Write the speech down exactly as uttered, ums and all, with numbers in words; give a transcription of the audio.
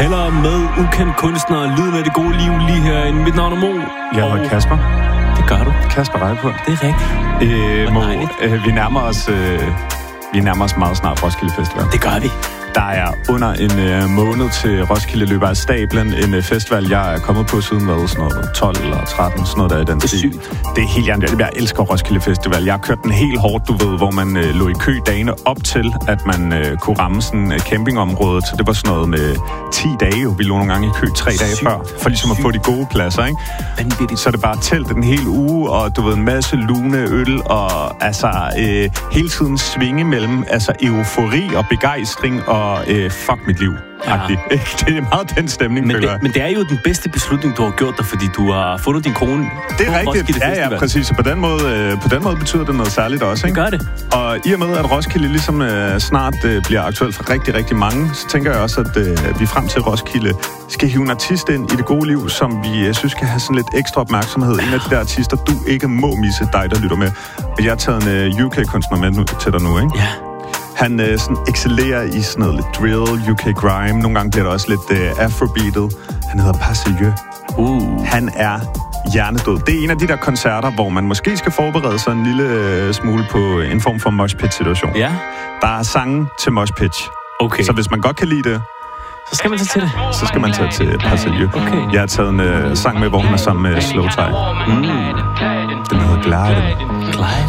Hellere med ukendt kunstner, lyden af det gode liv lige her i mit navn er Mo. Jeg hedder Kasper. Det gør du. Kasper Rejlpund. Det er rigtigt. Øh, Mo, øh, vi nærmer os, øh, vi nærmer os meget snart Roskilde Festival. Det gør vi. Der er under en øh, måned til Roskilde løber af stablen, en øh, festival, jeg er kommet på siden, hvad, sådan noget tolv eller tretten, sådan noget der i den tid. Det er tid. sygt. Det er helt hjertet. Jeg elsker Roskilde Festival. Jeg har kørt den helt hårdt, du ved, hvor man øh, lå i kø dagene op til, at man øh, kunne ramme sådan øh, campingområdet. Så det var sådan noget med ti dage, jo. Vi lå nogle gange i kø tre dage sygt. før, for ligesom at få de gode pladser, ikke? Vanvittigt. Så er det bare telt den hele uge, og du ved, en masse lune øl, og altså øh, hele tiden svinge mellem altså eufori og begejstring og øh, fuck mit liv. Ja. Det er meget den stemning, men føler det, men det er jo den bedste beslutning, du har gjort dig, fordi du har fundet din kone. Det er rigtigt. Ja, ja, præcis. Og på den måde, øh, på den måde betyder det noget særligt også, ikke? Det gør det. Og i og med, at Roskilde ligesom øh, snart øh, bliver aktuelt for rigtig, rigtig mange, så tænker jeg også, at øh, vi frem til Roskilde skal hive en artist ind i det gode liv, som vi øh, synes skal have sådan lidt ekstra opmærksomhed. En af de der artister, du ikke må misse, dig der lytter med. Og jeg har taget en øh, U K-kunstner med nu, til dig nu, ikke? Ja. Han øh, sådan excellerer i sådan noget lidt drill, U K grime. Nogle gange bliver der også lidt øh, afrobeatet. Han hedder Passelieu. Uh. Han er hjernedød. Det er en af de der koncerter, hvor man måske skal forberede sig en lille øh, smule på en form for moshpit-situation. Ja. Der er sange til moshpitch. Okay. Så hvis man godt kan lide det, så skal man tage til det. Så skal man tage til Passelieu. Okay. Jeg har taget en øh, sang med, hvor hun er sammen med Slow Tie. Mm. Den hedder Glide. Glide.